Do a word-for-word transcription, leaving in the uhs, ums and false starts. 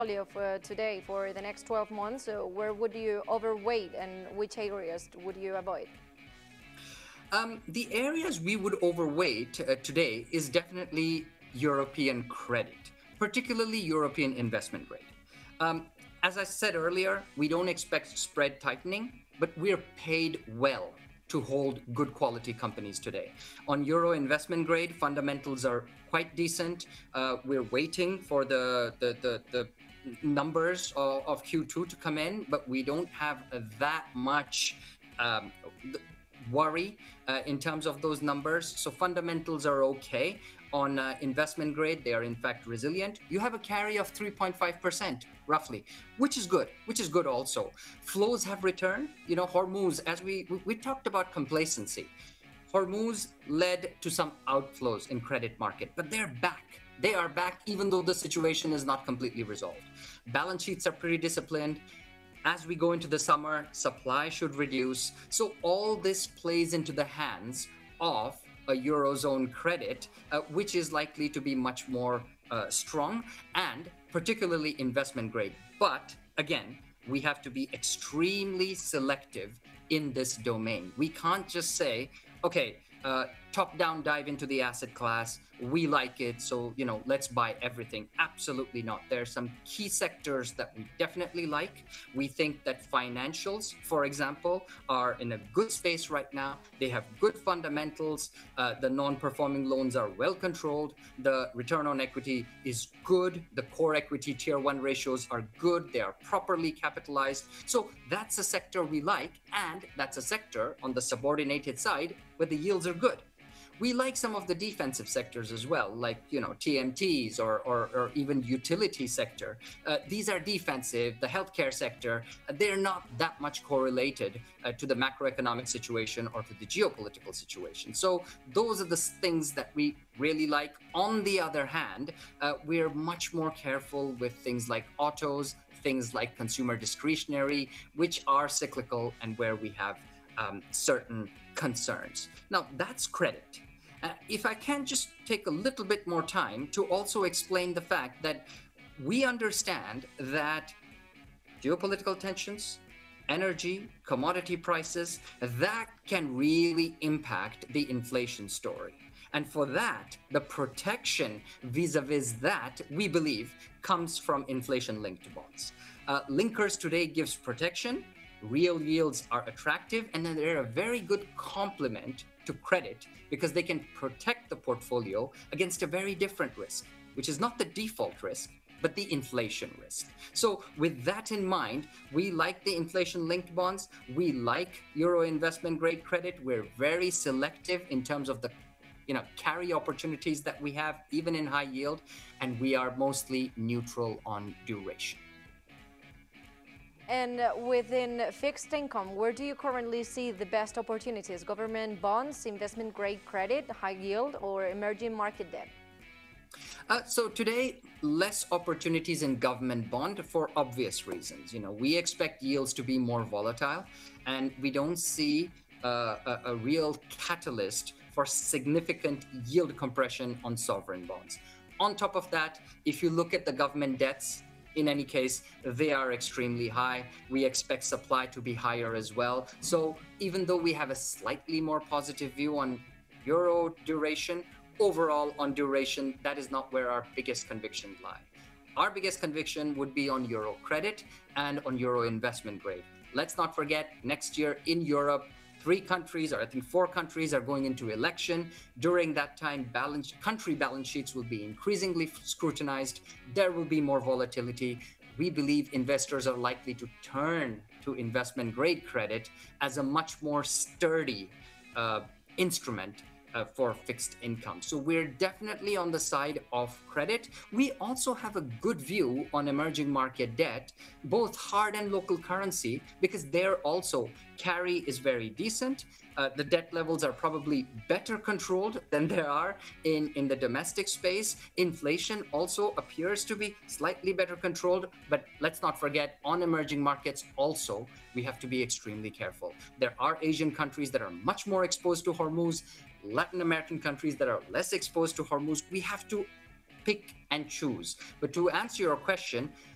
portfolio for today for the next twelve months, so where would you overweight and which areas would you avoid? Um, the areas we would overweight uh, today is definitely European credit, particularly European investment grade. Um, as I said earlier, we don't expect spread tightening, but we're paid well to hold good quality companies today. On Euro investment grade, fundamentals are quite decent. Uh, we're waiting for the, the, the, the numbers of, of Q two to come in, but we don't have that much um, worry uh, in terms of those numbers. So fundamentals are okay. On uh, investment grade, they are in fact resilient. You have a carry of three point five percent roughly, which is good, which is good also. Flows have returned. You know, Hormuz, as we, we, we talked about complacency, Hormuz led to some outflows in credit market, but they're back. They are back even though the situation is not completely resolved. Balance sheets are pretty disciplined. As we go into the summer, supply should reduce. So all this plays into the hands of a Eurozone credit, uh, which is likely to be much more uh, strong and particularly investment grade. But again, we have to be extremely selective in this domain. We can't just say, okay, uh, top-down dive into the asset class, we like it, so, you know, let's buy everything. Absolutely not. There are some key sectors that we definitely like. We think that financials, for example, are in a good space right now. They have good fundamentals. Uh, the non-performing loans are well controlled. The return on equity is good. The core equity tier one ratios are good. They are properly capitalized. So that's a sector we like, and that's a sector on the subordinated side where the yields are good. We like some of the defensive sectors as well, like, you know, T M Ts or, or, or even utility sector. Uh, these are defensive. The healthcare sector, uh, they're not that much correlated uh, to the macroeconomic situation or to the geopolitical situation. So those are the things that we really like. On the other hand, uh, we're much more careful with things like autos, things like consumer discretionary, which are cyclical and where we have um, certain concerns. Now, that's credit. Uh, if I can just take a little bit more time to also explain the fact that we understand that geopolitical tensions, energy, commodity prices, that can really impact the inflation story. And for that, the protection vis-a-vis that, we believe, comes from inflation-linked bonds. Uh, linkers today gives protection. Real yields are attractive, and then they're a very good complement to credit because they can protect the portfolio against a very different risk, which is not the default risk, but the inflation risk. So with that in mind, we like the inflation-linked bonds. We like Euro investment grade credit. We're very selective in terms of the you know, carry opportunities that we have, even in high yield, and we are mostly neutral on duration. And within fixed income, where do you currently see the best opportunities? Government bonds, investment grade credit, high yield, or emerging market debt? Uh, so today, less opportunities in government bond for obvious reasons. You know, we expect yields to be more volatile, and we don't see uh, a, a real catalyst for significant yield compression on sovereign bonds. On top of that, if you look at the government debts, in any case, they are extremely high. We expect supply to be higher as well. So even though we have a slightly more positive view on Euro duration, overall on duration, that is not where our biggest conviction lie. Our biggest conviction would be on Euro credit and on Euro investment grade. Let's not forget, next year in Europe, three countries, or I think four countries, are going into election. During that time, balance, country balance sheets will be increasingly scrutinized. There will be more volatility. We believe investors are likely to turn to investment grade credit as a much more sturdy uh, instrument Uh, for fixed income. So we're definitely on the side of credit. We also have a good view on emerging market debt, both hard and local currency, because there also carry is very decent. Uh, the debt levels are probably better controlled than there are in, in the domestic space. Inflation also appears to be slightly better controlled, but let's not forget, on emerging markets also, we have to be extremely careful. There are Asian countries that are much more exposed to Hormuz, Latin American countries that are less exposed to Hormuz. We have to pick and choose. But to answer your question,